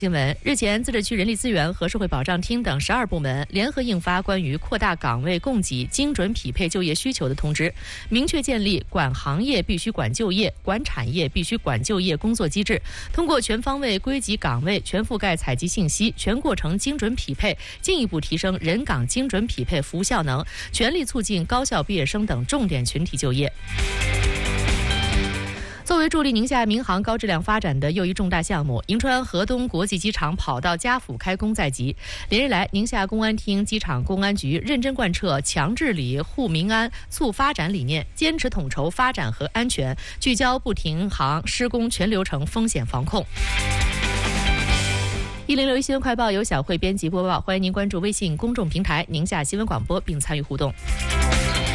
新闻：日前，自治区人力资源和社会保障厅等12部门联合印发关于扩大岗位供给、精准匹配就业需求的通知，明确建立管行业必须管就业、管产业必须管就业工作机制，通过全方位归集岗位、全覆盖采集信息、全过程精准匹配，进一步提升人岗精准匹配服务效能，全力促进高校毕业生等重点群体就业。作为助力宁夏民航高质量发展的又一重大项目，银川河东国际机场跑道家府开工在即。连日来，宁夏公安厅机场公安局认真贯彻强治理、护民安、促发展理念，坚持统筹发展和安全，聚焦不停航施工全流程风险防控。106新闻快报由小慧编辑播报，欢迎您关注微信公众平台宁夏新闻广播并参与互动。